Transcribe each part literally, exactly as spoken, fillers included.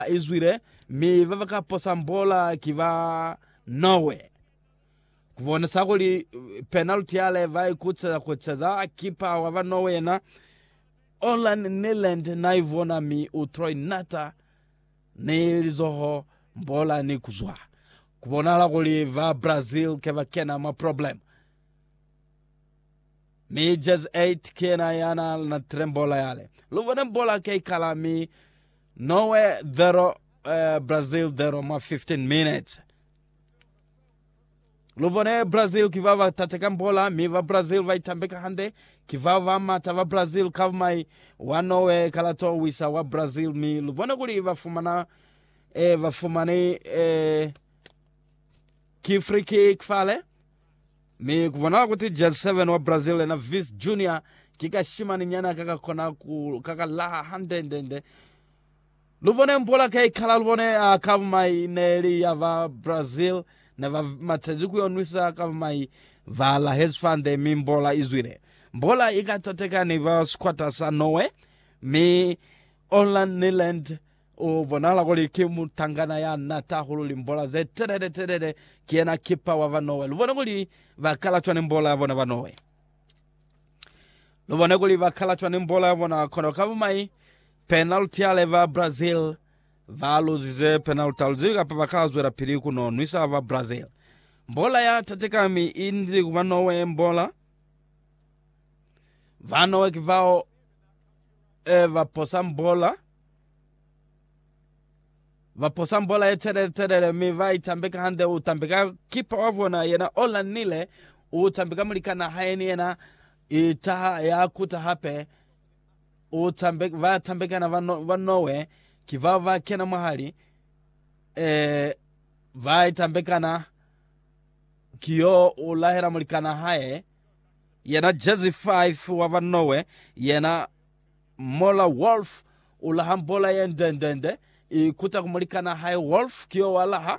izwire mi vavaka posa mbola kiva Norway kuvona sakuli penalty yale vai kutsa kucheza kipa wa Norway na Orland Nyland na ivona mi utroi nata nilizoho mbola ni kuzwa kuvona la kuli va Brazil keva kena ma problem mi just eight kena yana na trembola yale luvone mbola kei kala mi Norway zero uh, Brazil zero ma fifteen minutes luvone Brazil kivava tateka mbola mi va Brazil vai tambeka hande kivava mata va Brazil kavmai wa Norway kalato wisa wa Brazil mi luvone kuli va fumana e va fumane e kifriki kfale mi kuvona kuti just seven wa Brazil na Vinicius Junior kika shimani nyana kaka kona ku kaka la hande ndende luvone mbola kai kala luvone uh, kavmai neli ya va Brazil na va matsajuku yonwisa kavmai va la hesfande mi mbola izwire mbola ikatoteka ni va squatter sa Norway mi Orland Nyland o bonala goli kimu tangana ya nata hululi mbola ze terere terere kiena kipa wa va Norway luvone goli va kala chwane mbola vona va Norway luvone goli va kala chwane mbola vona kono kavmai penalty ale va Brazil va luzize penalty alziga pa vakazwera piriku no nwisa va Brazil mbola ya tateka mi inzi kuva Norway mbola va Norway kivao e va posa mbola va posa mbola ya tere tere mi va itambeka hande utambeka kipa wavona yena Orland Nyland utambeka mulikana haeni yena ita ya kuta hape utambeka va tambeka na va, no, va Norway kivava kena mahali eh va itambeka na kiyo ulahera mulikana hae yena jersey five wa va Norway yena Mola Wolf ulahambola yendendende ikuta kumulikana hae Wolf kiyo walaha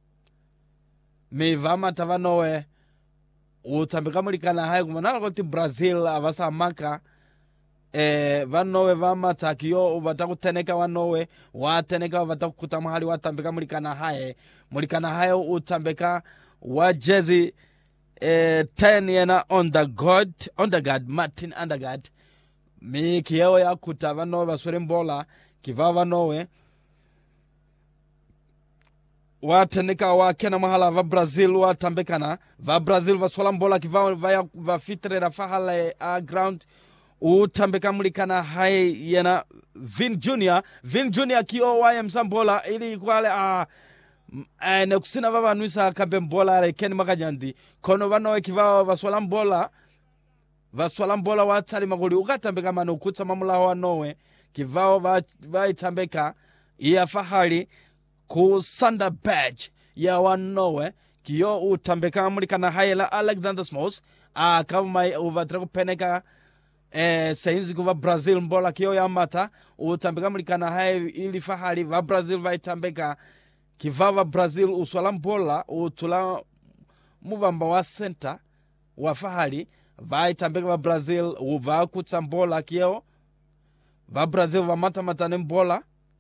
mi vama tava Norway utambeka mulikana hae kumanala kuti Brazil avasa maka eh va Norway va matakio uvata kuteneka wa Norway wa teneka uvata kukuta mahali watambeka mulikana hae mulikana hae utambeka wa jersey eh ten yena on the god on the guard Martin Undergard mi kiyo ya kuta va Norway vasore mbola kiva va Norway wa teneka wa kena mahala va Brazil wa tambekana va Brazil vasola mbola kiva va va fitrera fahala a ground utambeka mulikana hai yena Vin Junior Vin Junior kiyo wa msambola ili kwale a uh, ne kusina vava nwisa kambe mbola ale ken makajandi kono vano kiva vasola mbola vasola mbola wa tsali magoli ukatambeka mano kutsa mamula wa Norway kiva va va itambeka ya fahali ku Sander Berge ya wa Norway kiyo utambeka mulikana hai la Alexander Smalls a uh, kavmai uvatra kupeneka eh sainzi kuva Brazil mbola kiyo ya mata utambeka mulikana hai ili fahali va Brazil va itambeka kivava Brazil uswala mbola utula muvamba wa center wa fahali va itambeka va Brazil uva kutsa mbola kiyo va Brazil va mata matane mbola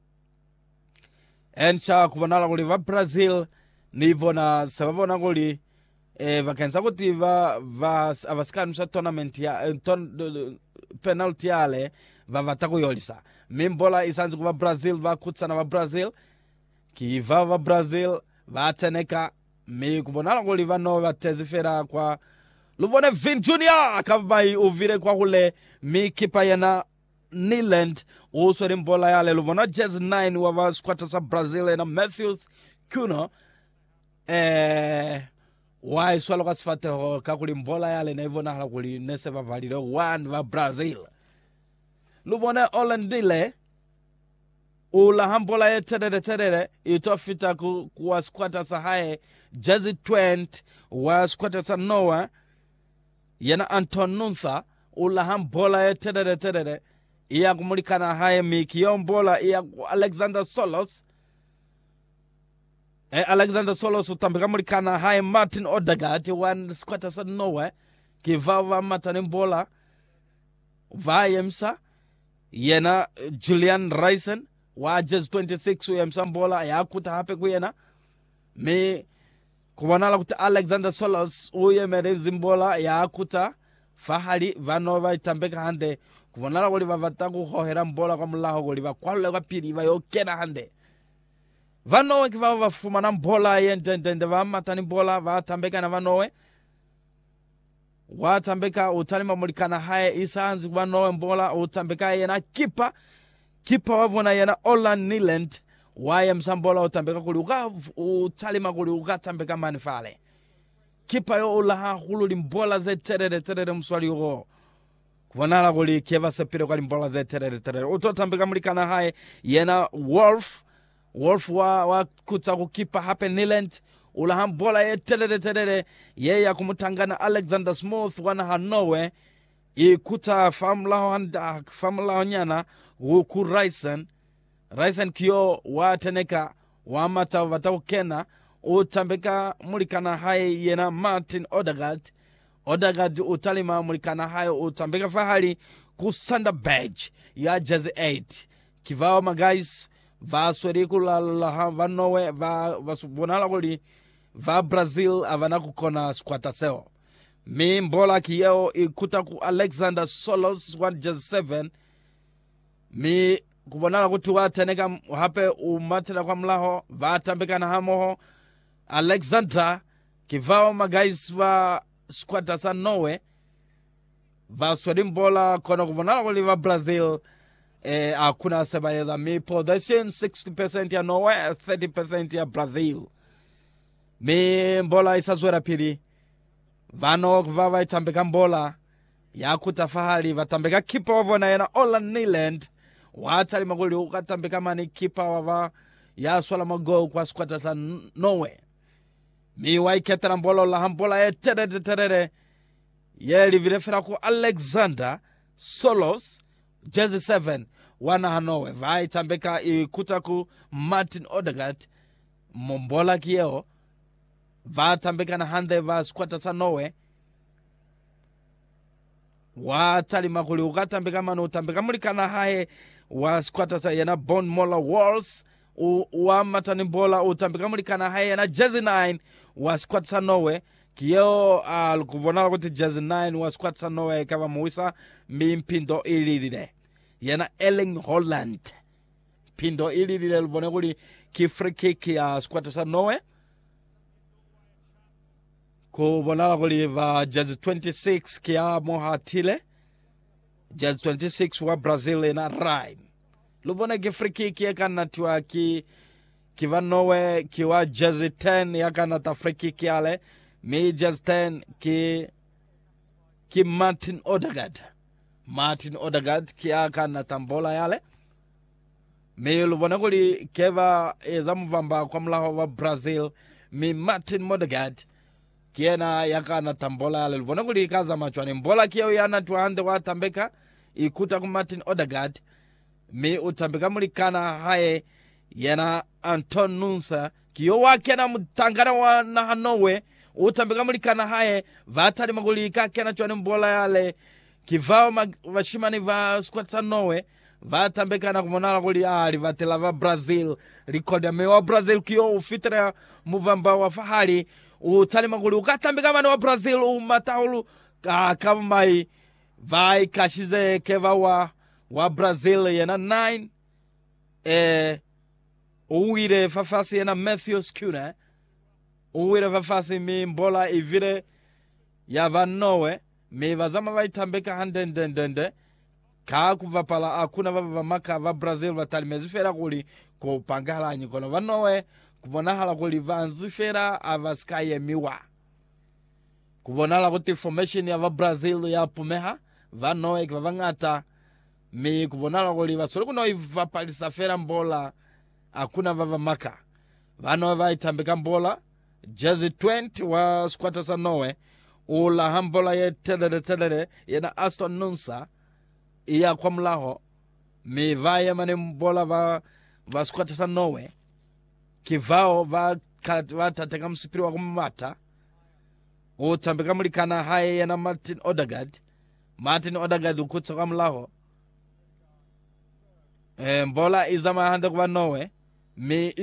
encha kuvanala kuli va Brazil nivona sababu na kuli eh vakenza kuti va va avaskanu sa tournament ya ton, penalty yale va vatakuyolisa mimbola isanzi kuva Brazil va kutsa na va Brazil kiva va Brazil va teneka mi kubonala kuli va no vatezifera kwa luvone Vin Junior akabai uvire kwa kule mi kipa yana Nyland uswere mbola yale luvona jersey nine wa va squatter sa Brazil na Matthew Kuno eh why swalo kasfate ho kakuli mbola yale na ivona hakuli nese va valire one va Brazil luvone Orland Nyland ula hambola ye terere terere itofita ku kuwa squatter sa hae jersey twenty wa squatter sa Norway yana Anton Nuntha ula hambola ye terere terere iya kumulikana hae mikiyo mbola iya Alexander Solos eh, Alexander Solos utambika mulikana hae Martin Odegaard one squatter sa Norway kivava matane mbola va yemsa yena Julian Reisen wa Jazz twenty-six uye msambola yakuta hape kuyena mi kubonala kuti Alexander Solos uye merenzi mbola yakuta fahali vano vaitambeka hande kubonala kuli vavata kuhohera mbola kwa mulaho kuli vakwalule kwa pili vayokena hande vanowe kiva vafumana mbola yendendende vamatani mbola vatambeka na vanowe watambeka utalima mulikana haye isaanzi vanowe mbola utambeka yena kipa kipa wavona yena Olan Niland waye msambola utambeka kuli uka utalima kuli ukatambeka manifale kipa yo ulaha hululi mbola ze terere terere mswali ugo kubonala kuli kieva sepire kwa mbola ze terere terere utotambeka mulikana haye yena Wolf Wolf wa, wa kuta kukipa hape Niland ulaha mbola ye terere terere ye ya kumutangana Alexander Smooth wana hanowe ikuta famla handa famla nyana ku Ryson Ryson kio wa teneka wa mata vatawkena utambeka mulikana haye yena Martin Odegaard Odegaard utalima mulikana haye utambeka fahali kusanda badge ya Jazz eight kivao magais va swerikula la vanowe va vasubonala kuli va Brazil avana kukona squataseo mi mbola kiyeo ikuta ku Alexander Solos one Jazz seven mi kubonala kuti wateneka hape umatela kwa mlaho vatambeka na hamoho Alexander kivao magais va squatasa nowe va swerimbola kono kubonala kuli va Brazil eh, akuna sebayeza mi possession sixty percent ya Norway thirty percent ya Brazil mi mbola isazwera pili vano vava itambeka mbola yakuta fahali vatambeka kipa wavona yena Olan Niland watali magoli ukatambeka mani kipa wava ya swala magol kwa squata sa Norway mi waiketera mbola la mbola ye terere terere ye livirefera ku Alexander Solos Jazz seven wana hanowe vai tambeka ikuta ku Martin Odegaard mbola kieo va tambeka na hande va squata sa Norway watali magoli ukatambeka mani utambeka mulikana hae wa squata sa yena Bon Mola Walls u wa matani mbola utambeka mulikana hae yena Jazz nine wa squata sa Norway kiyo al kubonala kuti Jazz nine wa squata sa Norway kava muisa mi mpindo ililile yena Erling Haaland pindo ililile lubone kuli ki free kick ya squata sa Norway kubonala kuli va Jazz twenty-six kia mohatile Jazz twenty-six wa Brazil na Rhine lubone ki free kick yakana tiwa ki kiva Norway kiwa Jazz ten yakana ta free kick yale mi Jazz ten ki ki Martin Odegaard Martin Odegaard kia kana tambola yale mi lubone kuli keva ezamuvamba kwa mlaho wa Brazil mi Martin Odegaard kiena yakana tambola yale lubone kuli kaza machwani mbola kiyo yana tuande watambeka ikuta ku Martin Odegaard mi utambeka mulikana haye yena Anton Nunsa kiyo wakena mutangana wa na hanowe utambeka mulikana haye vatali maguli kakena chwani mbola yale kivao vashimani va squata Norway vatambeka na kumonala kuli ali vatela va Brazil record me wa Brazil kiyo ufitra muvamba wa fahali utali maguli ukatambeka mani wa Brazil umataulu kavamai vai kashize keva wa wa Brazil yena nine eh uwire fafasi yena Matthew Skuna uwire fafasi mi mbola ivire ya va Norway mi vazama vaitambeka handendendende ka kuvapala akuna vava maka va Brazil vatalimezifera kuli kupangala nyikono va Norway kubonahala kuli vanzifera avaskaye miwa kubonala kuti formation ya va Brazil ya pumeha va Norway kwa vangata mi kubonala kuli vasole kuno ivapalisa fera mbola akuna vava maka vano vaitambeka mbola Jazz twenty wa squata sa Norway ula hambola ye telele telele yena Aston Nunsa iya kwa mlaho mi vaya mani mbola va va squata sa Norway kivao va va tateka msipiri wa kumata utambeka mulikana haye yena Martin Odegaard Martin Odegaard ukutsa kwa mlaho eh, mbola izama hande kuba nowe mi